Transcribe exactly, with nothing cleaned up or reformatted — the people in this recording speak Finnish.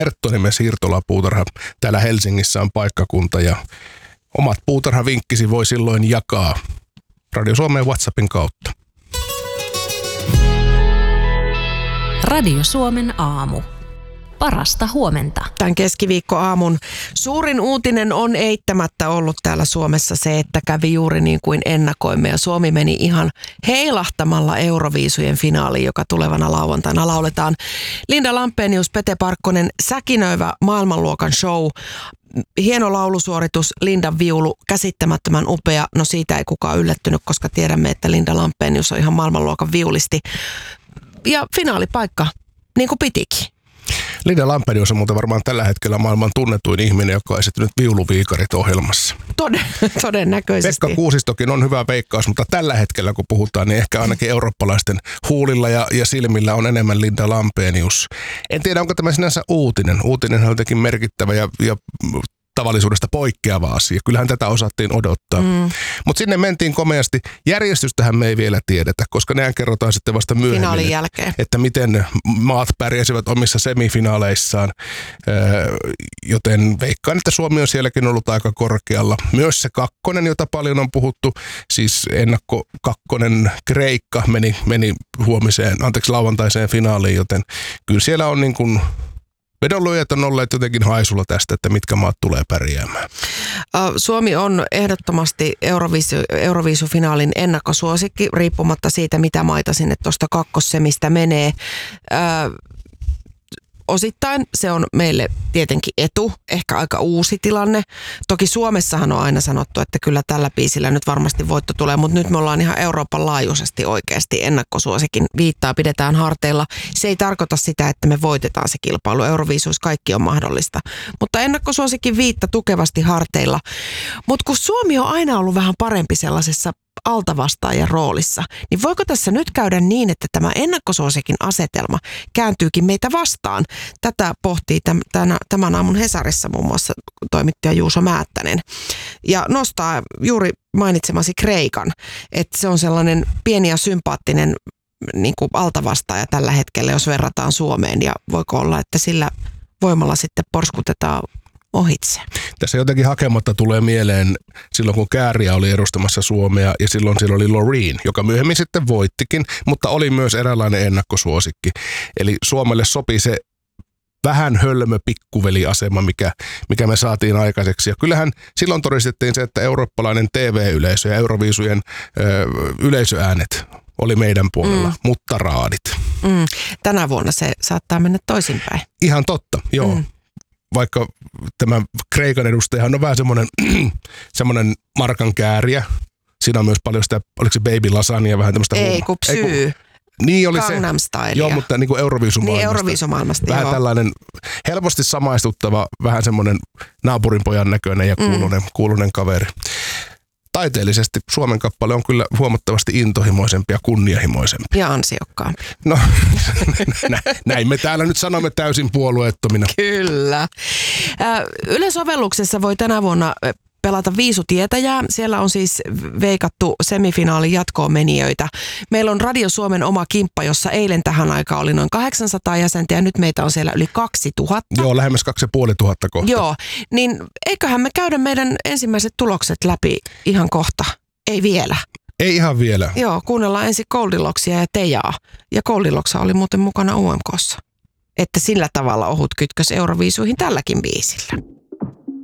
Herttoniemen siirtolapuutarha täällä Helsingissä on paikkakunta ja omat puutarhavinkkisi voi silloin jakaa Radio Suomen WhatsAppin kautta. Radio Suomen aamu. Parasta huomenta. Tämän keskiviikkoaamun suurin uutinen on eittämättä ollut täällä Suomessa se, että kävi juuri niin kuin ennakoimme. Ja Suomi meni ihan heilahtamalla Euroviisujen finaaliin, joka tulevana lauantaina lauletaan. Linda Lampenius, Pete Parkkonen, säkinöivä maailmanluokan show. Hieno laulusuoritus, Lindan viulu, käsittämättömän upea. No siitä ei kukaan yllättynyt, koska tiedämme, että Linda Lampenius on ihan maailmanluokan viulisti. Ja finaalipaikka, niin kuin pitikin. Linda Lampenius on muuten varmaan tällä hetkellä maailman tunnetuin ihminen, joka on esittänyt viuluviikarit ohjelmassa. Toden, todennäköisesti. Pekka Kuusistokin on hyvä veikkaus, mutta tällä hetkellä kun puhutaan, niin ehkä ainakin eurooppalaisten huulilla ja, ja silmillä on enemmän Linda Lampenius. En tiedä, onko tämä sinänsä uutinen. Uutinen on jotenkin merkittävä ja, ja tavallisuudesta poikkeava asia. Kyllähän tätä osattiin odottaa. Mm. Mutta sinne mentiin komeasti. Järjestystähän me ei vielä tiedetä, koska nehän kerrotaan sitten vasta myöhemmin. Finaalin jälkeen. Että miten maat pärjäsivät omissa semifinaaleissaan. Öö, joten veikkaan, että Suomi on sielläkin ollut aika korkealla. Myös se kakkonen, jota paljon on puhuttu, siis ennakko kakkonen Kreikka meni, meni huomiseen, anteeksi lauantaiseen finaaliin, joten kyllä siellä on niin kuin vedonlyöjät on olleet jotenkin haisulla tästä, että mitkä maat tulee pärjäämään. Suomi on ehdottomasti Euroviisu, Euroviisufinaalin ennakkosuosikki, riippumatta siitä, mitä maita sinne tuosta kakkossemistä menee. Ö, osittain se on meille tietenkin etu, ehkä aika uusi tilanne. Toki Suomessahan on aina sanottu, että kyllä tällä biisillä nyt varmasti voitto tulee, mutta nyt me ollaan ihan Euroopan laajuisesti oikeasti ennakkosuosikin. Viittaa pidetään harteilla. Se ei tarkoita sitä, että me voitetaan se kilpailu. Euroviisuissa kaikki on mahdollista. Mutta ennakkosuosikin viitta tukevasti harteilla. Mutta kun Suomi on aina ollut vähän parempi sellaisessa altavastaajan roolissa, niin voiko tässä nyt käydä niin, että tämä ennakkosuosikin asetelma kääntyykin meitä vastaan? Tätä pohtii tämän, tämän aamun Hesarissa muun muassa toimittaja Juuso Määttänen. Ja nostaa juuri mainitsemasi Kreikan, että se on sellainen pieni ja sympaattinen niin kuin altavastaaja tällä hetkellä, jos verrataan Suomeen. Ja voiko olla, että sillä voimalla sitten porskutetaan ohitse. Tässä jotenkin hakematta tulee mieleen silloin, kun Kääriä oli edustamassa Suomea ja silloin siellä oli Loreen, joka myöhemmin sitten voittikin, mutta oli myös eräänlainen ennakkosuosikki. Eli Suomelle sopi se vähän hölmö pikkuveliasema, mikä, mikä me saatiin aikaiseksi. Ja kyllähän silloin todistettiin se, että eurooppalainen T V-yleisö ja Euroviisujen ö, yleisöäänet oli meidän puolella, mm. mutta raadit. Mm. Tänä vuonna se saattaa mennä toisinpäin. Ihan totta, joo. Mm. Vaikka tämä Kreikan edustajahan on vähän semmoinen, semmoinen markan kääriä. Siinä on myös paljon sitä, oliko se baby lasagna, vähän tämmöistä Ei, huumaa. kun psyy. Ei, kun, niin oli Gangnam se. Stylia. Joo, mutta niin kuin Euroviisumaailmasta. Niin, Euroviisumaailmasta, Vähän joo. tällainen helposti samaistuttava, vähän semmoinen naapurinpojan näköinen ja kuulunen, mm. kuulunen kaveri. Taiteellisesti Suomen kappale on kyllä huomattavasti intohimoisempi ja kunnianhimoisempi. Ja ansiokkaampi. No, näin me täällä nyt sanomme täysin puolueettomina. Kyllä. Yle-sovelluksessa voi tänä vuonna pelata viisutietäjää. Siellä on siis veikattu semifinaalin jatkoon menijöitä. Meillä on Radio Suomen oma kimppa, jossa eilen tähän aikaan oli noin kahdeksansataa jäsentä ja nyt meitä on siellä yli kaksituhatta. Joo, lähemmäs kaksi ja puoli tuhatta kohta. Joo, niin eiköhän me käydä meidän ensimmäiset tulokset läpi ihan kohta. Ei vielä. Ei ihan vielä. Joo, kuunnellaan ensin Goldilockia ja Tejaa. Ja Goldilocks oli muuten mukana U M K:ssa. Että sillä tavalla ohut kytkös Euroviisuihin tälläkin biisillä.